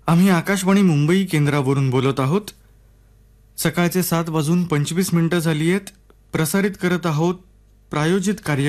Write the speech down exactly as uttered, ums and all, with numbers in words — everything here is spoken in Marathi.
आम्ही आकाशवाणी मुंबई केंद्रावरून बोलत आहोत. सकाळचे सात वाजून पंचवीस मिनिटं झाली आहेत. प्रसारित करत आहोत प्रायोजित कार्य